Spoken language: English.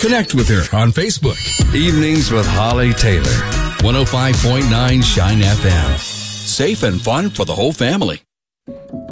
Connect with her on Facebook. Evenings with Holly Taylor. 105.9 Shine FM. Safe and fun for the whole family.